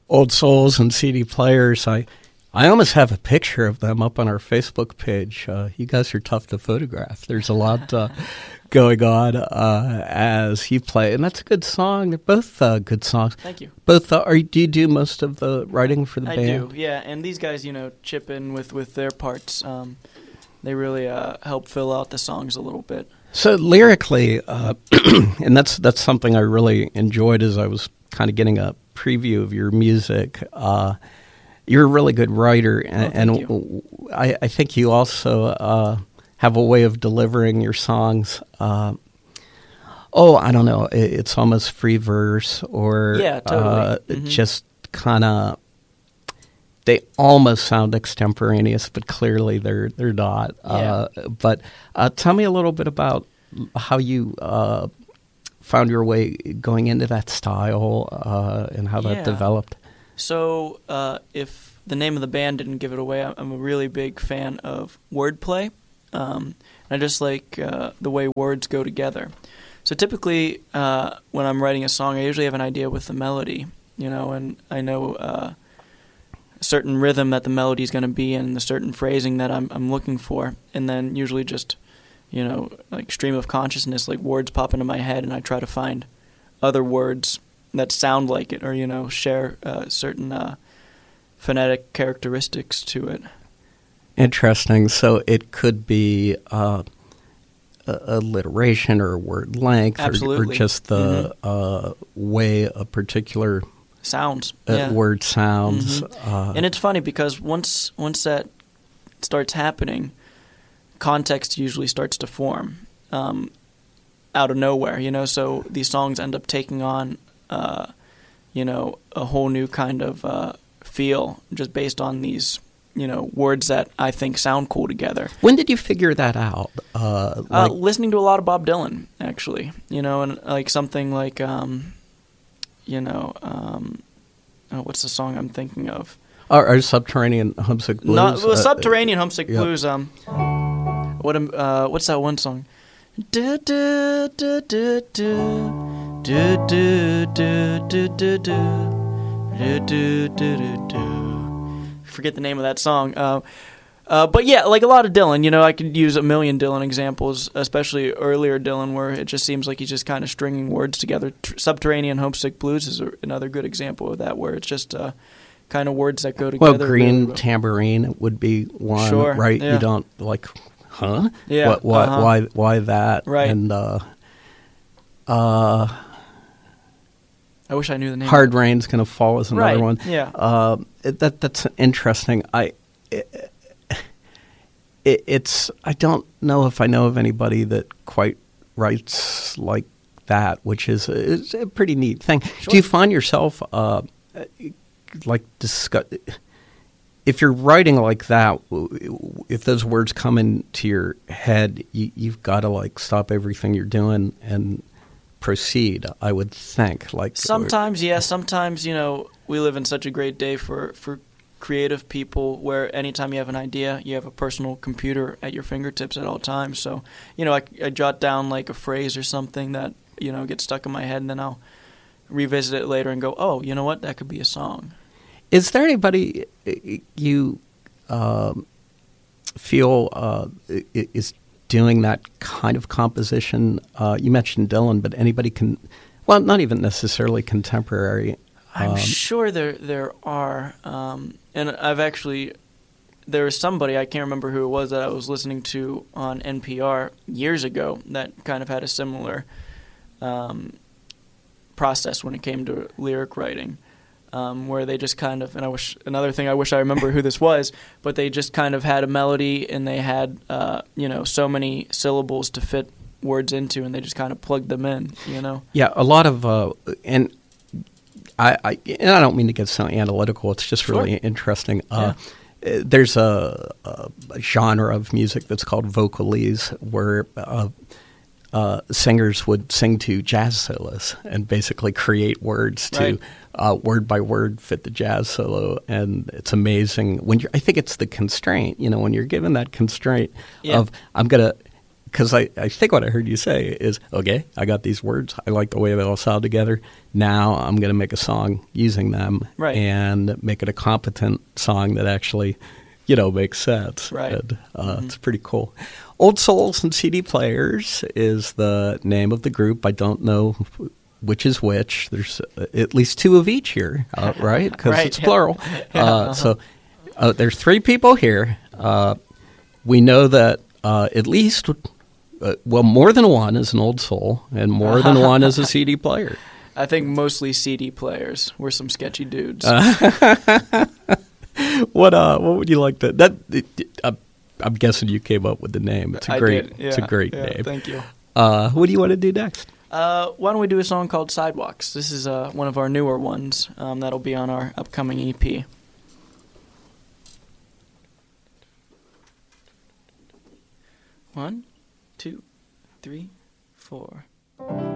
old souls and CD players. I almost have a picture of them up on our Facebook page. You guys are tough to photograph. There's a lot going on as you play, and that's a good song. They're both good songs. Thank you. Both do you do most of the writing for the band? I do, yeah. And these guys, chip in with their parts. They really help fill out the songs a little bit. So lyrically, and that's something I really enjoyed as I was kind of getting a preview of your music. You're a really good writer, and I think you also have a way of delivering your songs. I don't know. It's almost free verse, or totally. Just kind of. They almost sound extemporaneous, but clearly they're not. But tell me a little bit about how you found your way going into that style and how that developed. So if the name of the band didn't give it away, I'm a really big fan of wordplay. And I just like the way words go together. So typically when I'm writing a song, I usually have an idea with the melody, and I know a certain rhythm that the melody is going to be in, and the certain phrasing that I'm looking for. And then usually just, like stream of consciousness, like words pop into my head, and I try to find other words that sound like it, or share certain phonetic characteristics to it. Interesting. So it could be alliteration or word length, or just the way a particular sounds word sounds. And it's funny because once that starts happening, context usually starts to form out of nowhere. So these songs end up taking on a whole new kind of feel just based on these, words that I think sound cool together. When did you figure that out? Listening to a lot of Bob Dylan, actually, and like something like, what's the song I'm thinking of? Our Subterranean Homesick Blues. Subterranean Homesick Blues. What's that one song? Forget the name of that song. But yeah, like a lot of Dylan, I could use a million Dylan examples, especially earlier Dylan, where it just seems like he's just kind of stringing words together. Subterranean Homesick Blues is another good example of that, where it's just kind of words that go together. Well, Green Tambourine would be one, right? Yeah. You don't like, huh? Yeah. Why that? Right. And I wish I knew the name. Hard Rain's Gonna Fall is another one. Yeah. That's interesting. It's I don't know if I know of anybody that quite writes like that, which is a pretty neat thing. Sure. Do you find yourself if you're writing like that, if those words come into your head, you've got to stop everything you're doing and proceed, I would think. Sometimes, yeah. Sometimes, we live in such a great day for creative people where anytime you have an idea, you have a personal computer at your fingertips at all times. So, I jot down a phrase or something that, gets stuck in my head, and then I'll revisit it later and go, oh, you know what, that could be a song. Is there anybody you feel is doing that kind of composition? You mentioned Dylan, but anybody not even necessarily contemporary. I'm sure there are. And I've actually, there was somebody, I can't remember who it was, that I was listening to on NPR years ago that kind of had a similar process when it came to lyric writing. Where they just kind of, and I wish I remember who this was, but they just kind of had a melody and they had, so many syllables to fit words into, and they just kind of plugged them in, Yeah, a lot of, and I don't mean to get so analytical, it's just really interesting. There's a genre of music that's called vocalese, where singers would sing to jazz solos and basically create words to word by word fit the jazz solo, and it's amazing I think it's the constraint. When you're given that constraint of I'm gonna because I think what I heard you say is, okay, I got these words. I like the way they all sound together. Now I'm going to make a song using them and make it a competent song that actually, makes sense. Right. And, it's pretty cool. Old Souls and CD Players is the name of the group. I don't know which is which. There's at least two of each here, right? Because it's plural. So there's three people here. We know that at least, more than one is an Old Soul, and more than one is a CD player. I think mostly CD players. We're some sketchy dudes. What would you like to? I'm guessing you came up with the name. It's a great. It's a great name. Thank you. What do you want to do next? Why don't we do a song called Sidewalks? This is one of our newer ones that'll be on our upcoming EP. One, two, three, four.